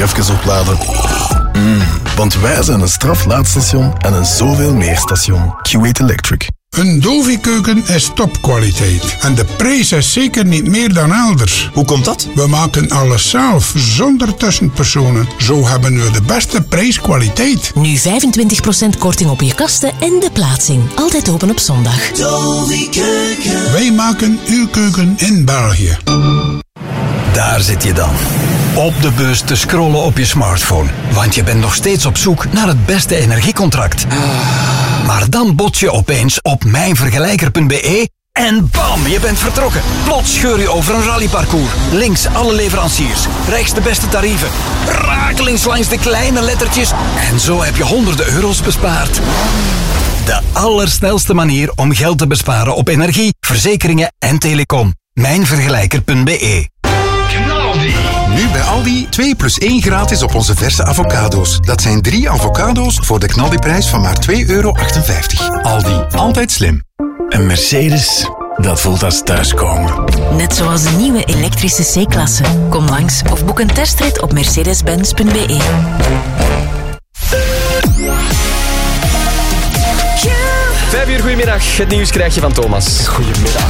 even opladen. Want wij zijn een straflaadstation en een zoveel meer station. Q8 Electric. Een Dovi-keuken is topkwaliteit. En de prijs is zeker niet meer dan elders. Hoe komt dat? We maken alles zelf, zonder tussenpersonen. Zo hebben we de beste prijskwaliteit. Nu 25% korting op je kasten en de plaatsing. Altijd open op zondag. Dovi-keuken. Wij maken uw keuken in België. Daar zit je dan. Op de bus te scrollen op je smartphone. Want je bent nog steeds op zoek naar het beste energiecontract. Maar dan bots je opeens op mijnvergelijker.be en bam, je bent vertrokken. Plots scheur je over een rallyparcours. Links alle leveranciers. Rechts de beste tarieven. Rakelings langs de kleine lettertjes. En zo heb je honderden euro's bespaard. De allersnelste manier om geld te besparen op energie, verzekeringen en telecom. Mijnvergelijker.be. Nu bij Aldi 2 plus 1 gratis op onze verse avocado's. Dat zijn 3 avocado's voor de knaldiprijs van maar €2,58. Aldi, altijd slim. Een Mercedes, dat voelt als thuiskomen. Net zoals de nieuwe elektrische C-klasse. Kom langs of boek een testrit op mercedes-benz.be. 5 uur, goedemiddag. Het nieuws krijg je van Thomas. Goedemiddag.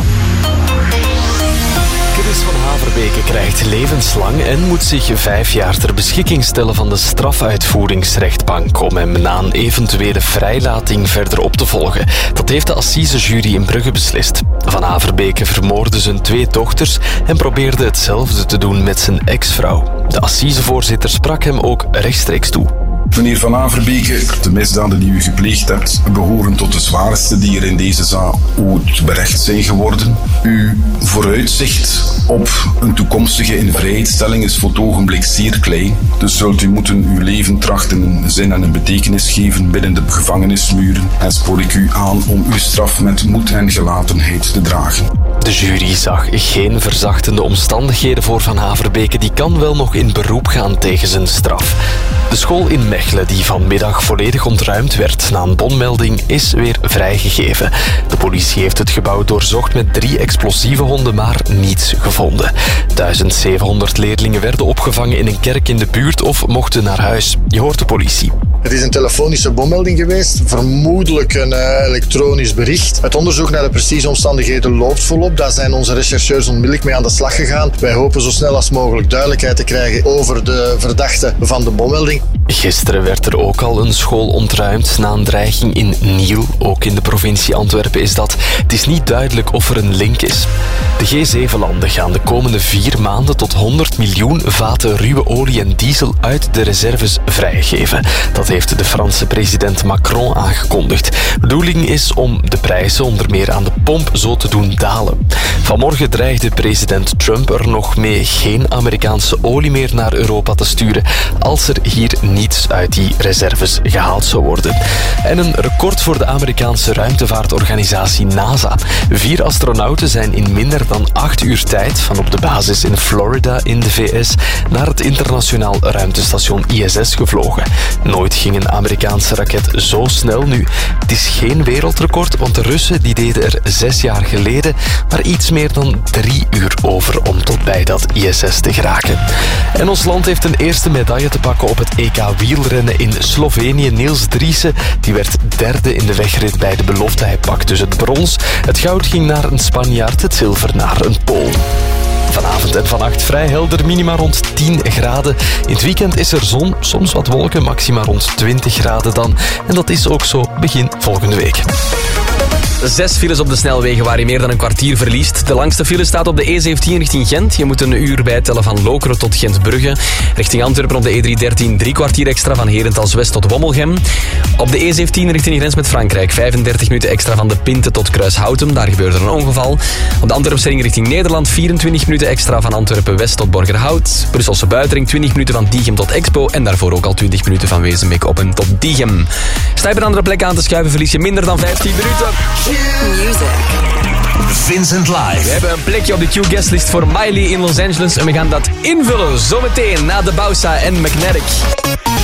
Chris van Haverbeke krijgt levenslang en moet zich 5 jaar ter beschikking stellen van de strafuitvoeringsrechtbank om hem na een eventuele vrijlating verder op te volgen. Dat heeft de assisejury in Brugge beslist. Van Haverbeke vermoordde zijn 2 dochters en probeerde hetzelfde te doen met zijn ex-vrouw. De assisevoorzitter sprak hem ook rechtstreeks toe. Meneer Van Haverbeke, de misdaden die u gepleegd hebt behoren tot de zwaarste die er in deze zaak ooit berecht zijn geworden. Uw vooruitzicht op een toekomstige invrijheidstelling is voor het ogenblik zeer klein. Dus zult u moeten uw leven trachten een zin en een betekenis geven binnen de gevangenismuren en spoor ik u aan om uw straf met moed en gelatenheid te dragen. De jury zag geen verzachtende omstandigheden voor Van Haverbeke. Die kan wel nog in beroep gaan tegen zijn straf. De school in Mechelen, die vanmiddag volledig ontruimd werd na een bommelding, is weer vrijgegeven. De politie heeft het gebouw doorzocht met 3 explosieve honden, maar niets gevonden. 1700 leerlingen werden opgevangen in een kerk in de buurt of mochten naar huis. Je hoort de politie. Het is een telefonische bommelding geweest, vermoedelijk een elektronisch bericht. Het onderzoek naar de precieze omstandigheden loopt volop. Daar zijn onze rechercheurs onmiddellijk mee aan de slag gegaan. Wij hopen zo snel als mogelijk duidelijkheid te krijgen over de verdachte van de bommelding. Gisteren werd er ook al een school ontruimd na een dreiging in Niel. Ook in de provincie Antwerpen is dat. Het is niet duidelijk of er een link is. De G7-landen gaan de komende 4 maanden tot 100 miljoen vaten ruwe olie en diesel uit de reserves vrijgeven. Dat heeft de Franse president Macron aangekondigd. De bedoeling is om de prijzen onder meer aan de pomp zo te doen dalen. Vanmorgen dreigde president Trump er nog mee geen Amerikaanse olie meer naar Europa te sturen als er hier niets uit die reserves gehaald zou worden. En een record voor de Amerikaanse ruimtevaartorganisatie NASA. 4 astronauten zijn in minder dan 8 uur tijd van op de basis in Florida in de VS naar het internationaal ruimtestation ISS gevlogen. Nooit ging een Amerikaanse raket zo snel nu. Het is geen wereldrecord, want de Russen die deden er 6 jaar geleden maar iets meer dan 3 uur over om tot bij dat ISS te geraken. En ons land heeft een eerste medaille te pakken op het EK wielrennen in Slovenië. Niels Driessen die werd 3e in de wegrit bij de belofte. Hij pakte dus het brons. Het goud ging naar een Spanjaard, het zilver naar een Pool. Vanavond en vannacht vrij helder, minima rond 10 graden. In het weekend is er zon, soms wat wolken, maxima rond 20 graden dan. En dat is ook zo begin volgende week. 6 files op de snelwegen waar je meer dan een kwartier verliest. De langste file staat op de E17 richting Gent. Je moet een uur bijtellen van Lokeren tot Gent-Brugge. Richting Antwerpen op de E313 3 kwartier extra van Herentals West tot Wommelgem. Op de E17 richting de grens met Frankrijk 35 minuten extra van De Pinte tot Kruishoutem. Daar gebeurde er een ongeval. Op de Antwerpse ring richting Nederland 24 minuten extra van Antwerpen West tot Borgerhout. Brusselse buitenring 20 minuten van Diegem tot Expo. En daarvoor ook al 20 minuten van Wezenbeek op en tot Diegem. Sta je op een andere plek aan te schuiven, verlies je minder dan 15 minuten. Music. Vincent Live. We hebben een plekje op de Q-guestlist voor Miley in Los Angeles en we gaan dat invullen zometeen na de Bausa en Magnetic.